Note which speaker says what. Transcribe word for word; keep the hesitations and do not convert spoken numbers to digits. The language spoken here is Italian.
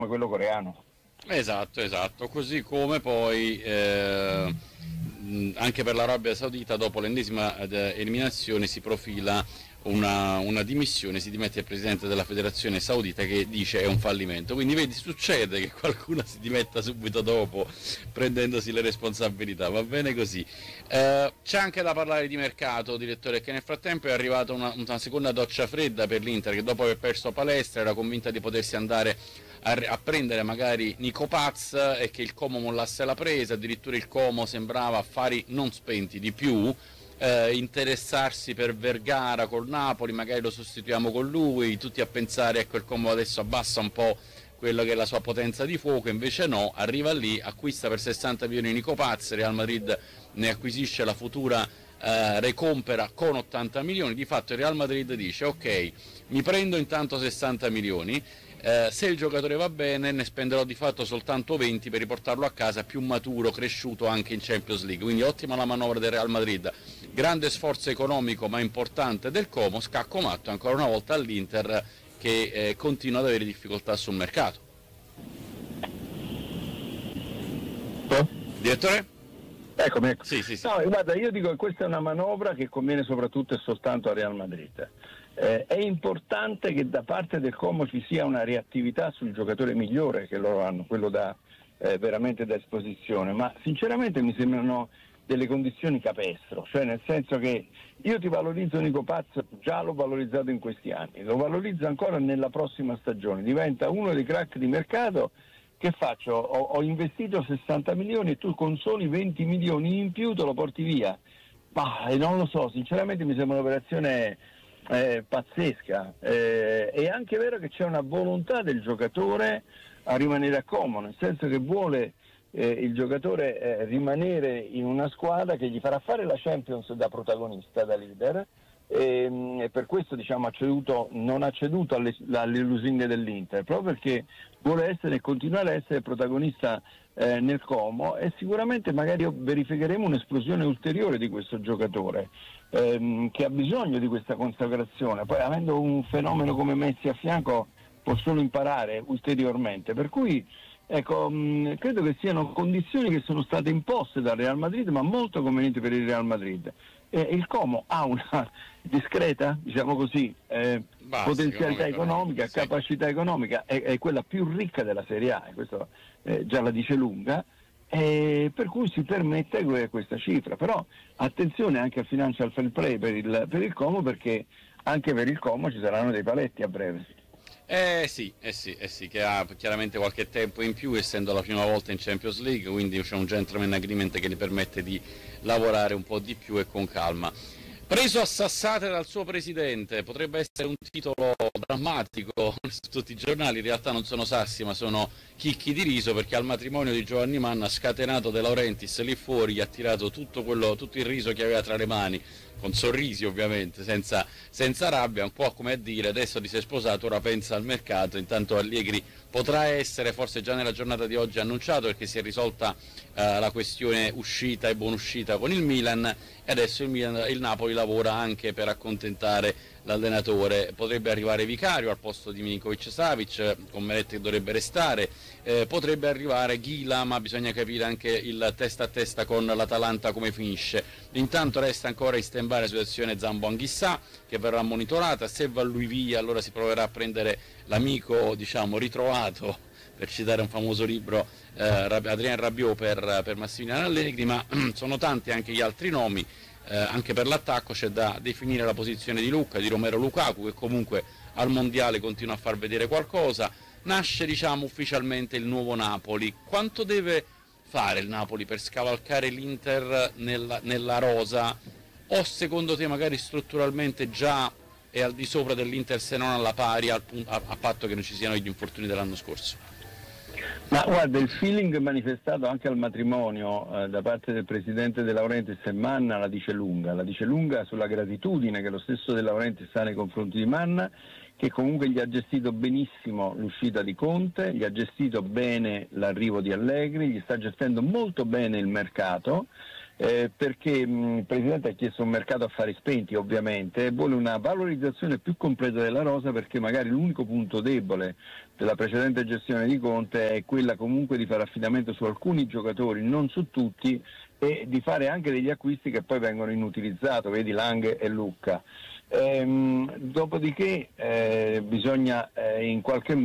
Speaker 1: quello coreano.
Speaker 2: Esatto, esatto, così come poi eh, mh, anche per l'Arabia Saudita dopo l'ennesima eh, eliminazione si profila una, una dimissione, si dimette il presidente della federazione saudita che dice è un fallimento, quindi vedi succede che qualcuno si dimetta subito dopo prendendosi le responsabilità, va bene così. Eh, c'è anche da parlare di mercato, direttore, che nel frattempo è arrivata una, una seconda doccia fredda per l'Inter che dopo aver perso Palestra era convinta di potersi andare A, a prendere magari Nico Paz e che il Como mollasse la presa, addirittura il Como sembrava affari non spenti di più, eh, interessarsi per Vergara col Napoli, magari lo sostituiamo con lui, tutti a pensare ecco il Como adesso abbassa un po' quello che è la sua potenza di fuoco, invece no, arriva lì, acquista per sessanta milioni Nico Paz, Real Madrid ne acquisisce la futura eh, recompera con ottanta milioni, di fatto il Real Madrid dice ok, mi prendo intanto sessanta milioni, Eh, se il giocatore va bene ne spenderò di fatto soltanto venti per riportarlo a casa più maturo, cresciuto anche in Champions League, quindi ottima la manovra del Real Madrid, grande sforzo economico ma importante del Como, scacco matto ancora una volta all'Inter che eh, continua ad avere difficoltà sul mercato.
Speaker 1: Oh?
Speaker 2: Direttore?
Speaker 1: Eccomi, ecco.
Speaker 2: Sì, sì, sì.
Speaker 1: No, guarda, io dico che questa è una manovra che conviene soprattutto e soltanto al Real Madrid. Eh, è importante che da parte del Como ci sia una reattività sul giocatore migliore che loro hanno, quello da eh, veramente da esposizione, ma sinceramente mi sembrano delle condizioni capestro, cioè nel senso che io ti valorizzo Nico Paz, già l'ho valorizzato in questi anni, lo valorizzo ancora nella prossima stagione, diventa uno dei crack di mercato. Che faccio? Ho, ho investito sessanta milioni e tu con soli venti milioni in più te lo porti via? Ma eh, non lo so, sinceramente mi sembra un'operazione eh, pazzesca. Eh, è anche vero che c'è una volontà del giocatore a rimanere a Como, nel senso che vuole eh, il giocatore eh, rimanere in una squadra che gli farà fare la Champions da protagonista, da leader, e, e per questo diciamo ha ceduto, non ha ceduto alle, alle lusinghe dell'Inter, proprio perché vuole essere e continuare a essere protagonista eh, nel Como, e sicuramente magari verificheremo un'esplosione ulteriore di questo giocatore ehm, che ha bisogno di questa consacrazione, poi avendo un fenomeno come Messi a fianco può solo imparare ulteriormente, per cui ecco, mh, credo che siano condizioni che sono state imposte dal Real Madrid ma molto convenienti per il Real Madrid. Eh, il Como ha una discreta, diciamo così, eh,
Speaker 2: Basta,
Speaker 1: potenzialità economica,
Speaker 2: sì.
Speaker 1: capacità economica, è, è quella più ricca della Serie A, e questo eh, già la dice lunga, eh, per cui si permette que- questa cifra. Però attenzione anche al financial fair play per il, per il Como, perché anche per il Como ci saranno dei paletti a breve.
Speaker 2: Eh sì, eh sì, eh sì, che ha chiaramente qualche tempo in più essendo la prima volta in Champions League, quindi c'è un gentleman agreement che gli permette di lavorare un po' di più e con calma. Preso a sassate dal suo presidente, potrebbe essere un titolo drammatico su tutti i giornali, in realtà non sono sassi ma sono chicchi di riso, perché al matrimonio di Giovanni Manna ha scatenato De Laurentiis lì fuori, gli ha tirato tutto, quello, tutto il riso che aveva tra le mani, con sorrisi ovviamente, senza, senza rabbia, un po' come a dire adesso ti sei sposato, ora pensa al mercato. Intanto Allegri potrà essere forse già nella giornata di oggi annunciato, perché si è risolta eh, la questione uscita e buona uscita con il Milan, e adesso il, Milan, il Napoli lavora anche per accontentare l'allenatore. Potrebbe arrivare Vicario al posto di Milinkovic Savic, con Meret che dovrebbe restare, eh, potrebbe arrivare Ghila, ma bisogna capire anche il testa a testa con l'Atalanta come finisce. Intanto resta ancora in stand by la situazione Zambo Anghissà, che verrà monitorata, se va lui via allora si proverà a prendere l'amico diciamo ritrovato, per citare un famoso libro, eh, Adrien Rabiot per, per Massimiliano Allegri, ma sono tanti anche gli altri nomi. Eh, anche per l'attacco c'è da definire la posizione di Lucca, di Romero Lukaku, che comunque al mondiale continua a far vedere qualcosa. Nasce diciamo ufficialmente il nuovo Napoli. Quanto deve fare il Napoli per scavalcare l'Inter nella, nella rosa, o secondo te magari strutturalmente già è al di sopra dell'Inter, se non alla pari, al punto, a, a patto che non ci siano gli infortuni dell'anno scorso?
Speaker 1: Ma guarda, il feeling manifestato anche al matrimonio eh, da parte del presidente De Laurentiis e Manna la dice lunga, la dice lunga sulla gratitudine che lo stesso De Laurentiis ha nei confronti di Manna, che comunque gli ha gestito benissimo l'uscita di Conte, gli ha gestito bene l'arrivo di Allegri, gli sta gestendo molto bene il mercato, eh, perché mh, il Presidente ha chiesto un mercato affari spenti ovviamente, e vuole una valorizzazione più completa della rosa, perché magari l'unico punto debole della precedente gestione di Conte è quella comunque di fare affidamento su alcuni giocatori, non su tutti, e di fare anche degli acquisti che poi vengono inutilizzati, vedi Lang e Lucca. Ehm, dopodiché eh, bisogna eh, in qualche modo